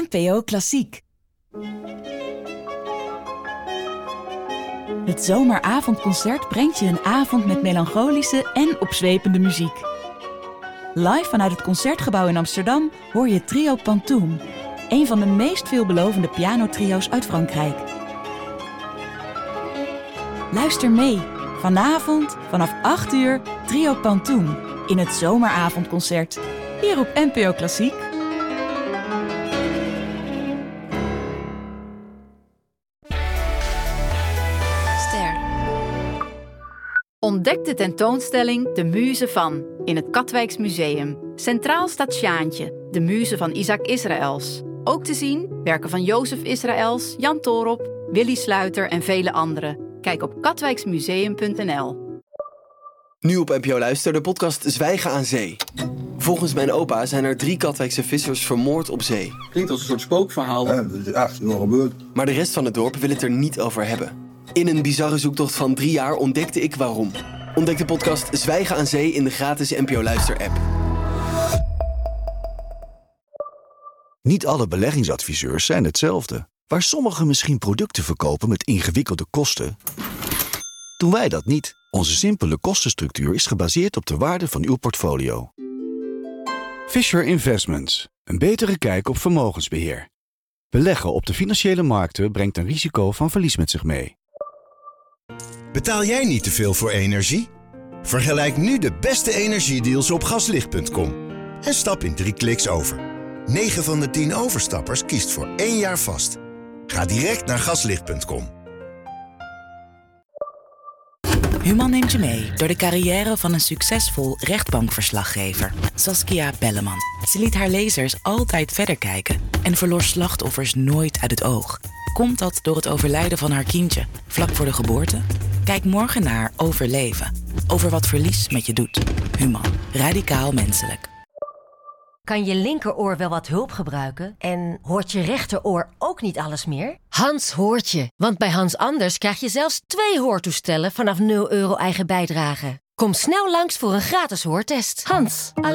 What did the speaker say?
NPO Klassiek. Het zomeravondconcert brengt je een avond met melancholische en opzwepende muziek. Live vanuit het Concertgebouw in Amsterdam hoor je Trio Pantoum, een van de meest veelbelovende pianotrio's uit Frankrijk. Luister mee, vanavond vanaf 8 uur Trio Pantoum in het zomeravondconcert, hier op NPO Klassiek. Ontdek de tentoonstelling De Muze van in het Katwijks Museum. Centraal staat Sjaantje, de muze van Isaac Israëls. Ook te zien werken van Jozef Israëls, Jan Toorop, Willy Sluiter en vele anderen. Kijk op katwijksmuseum.nl. Nu op NPO Luister, de podcast Zwijgen aan Zee. Volgens mijn opa zijn er 3 Katwijkse vissers vermoord op zee. Klinkt als een soort spookverhaal. Ja, dat is echt nog gebeurd. Maar de rest van het dorp wil het er niet over hebben. In een bizarre zoektocht van 3 jaar ontdekte ik waarom. Ontdek de podcast Zwijgen aan Zee in de gratis NPO Luister-app. Niet alle beleggingsadviseurs zijn hetzelfde. Waar sommigen misschien producten verkopen met ingewikkelde kosten, doen wij dat niet. Onze simpele kostenstructuur is gebaseerd op de waarde van uw portfolio. Fisher Investments. Een betere kijk op vermogensbeheer. Beleggen op de financiële markten brengt een risico van verlies met zich mee. Betaal jij niet te veel voor energie? Vergelijk nu de beste energiedeals op gaslicht.com. En stap in 3 kliks over. 9 van de 10 overstappers kiest voor 1 jaar vast. Ga direct naar gaslicht.com. Human neemt je mee door de carrière van een succesvol rechtbankverslaggever, Saskia Belleman. Ze liet haar lezers altijd verder kijken en verloor slachtoffers nooit uit het oog. Komt dat door het overlijden van haar kindje, vlak voor de geboorte? Kijk morgen naar Overleven. Over wat verlies met je doet. Human. Radicaal menselijk. Kan je linkeroor wel wat hulp gebruiken? En hoort je rechteroor ook niet alles meer? Hans hoort je, want bij Hans Anders krijg je zelfs 2 hoortoestellen vanaf €0 eigen bijdrage. Kom snel langs voor een gratis hoortest. Hans.